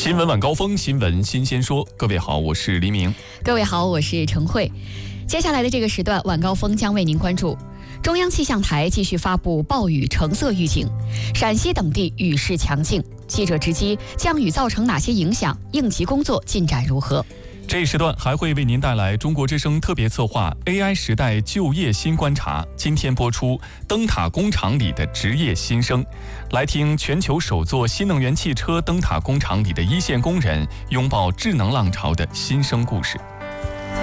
新闻晚高峰，新闻新鲜说。各位好，我是黎明。 各位好，我是陈慧。接下来的这个时段，晚高峰将为您关注中央气象台继续发布暴雨橙色预警，陕西等地雨势强劲。记者直击降雨造成哪些影响，应急工作进展如何？ 这一时段还会为您带来中国之声特别策划 AI 时代就业新观察，今天播出灯塔工厂里的职业新生，来听全球首座新能源汽车灯塔工厂里的一线工人拥抱智能浪潮的新生故事。